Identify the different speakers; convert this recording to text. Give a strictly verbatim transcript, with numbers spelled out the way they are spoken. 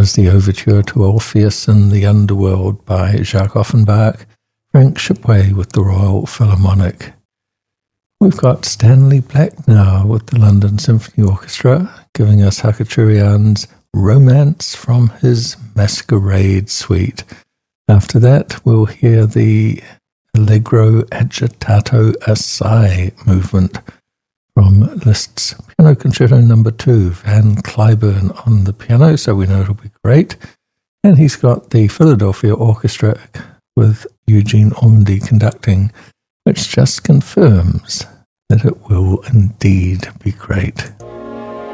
Speaker 1: was the overture to Orpheus in the Underworld by Jacques Offenbach, Frank Shipway with the Royal Philharmonic. We've got Stanley Black now with the London Symphony Orchestra, giving us Hachatourian's Romance from his Masquerade Suite. After that, we'll hear the Allegro agitato assai movement from Liszt's Piano Concerto Number Two. Van Cliburn on the piano, so we know it'll be great. And he's got the Philadelphia Orchestra with Eugene Ormandy conducting, which just confirms that it will indeed be great.